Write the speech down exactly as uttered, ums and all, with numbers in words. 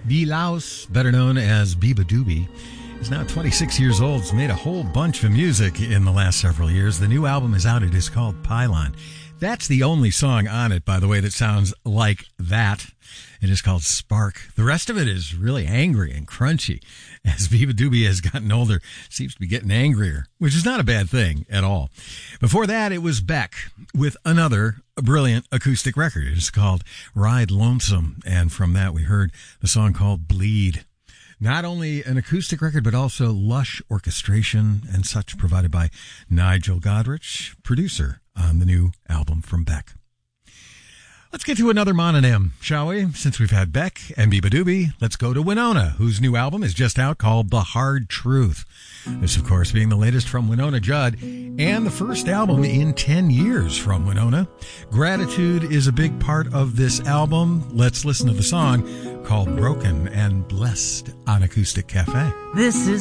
Bilaus, better known as Beabadoobee, is now twenty-six years old. He's made a whole bunch of music in the last several years. The new album is out. It is called Pylon. That's the only song on it, by the way, that sounds like that. It is called Spark. The rest of it is really angry and crunchy. As Beabadoobee has gotten older, seems to be getting angrier, which is not a bad thing at all. Before that, it was Beck with another brilliant acoustic record. It is called Ride Lonesome, and from that we heard the song called Bleed. Not only an acoustic record, but also lush orchestration and such provided by Nigel Godrich, producer on the new album from Beck. Let's get to another mononym, shall we? Since we've had Beck and Beabadoobee, let's go to Winona, whose new album is just out called The Hard Truth. This, of course, being the latest from Winona Judd and the first album in ten years from Winona. Gratitude is a big part of this album. Let's listen to the song called Broken and Blessed on Acoustic Cafe. This is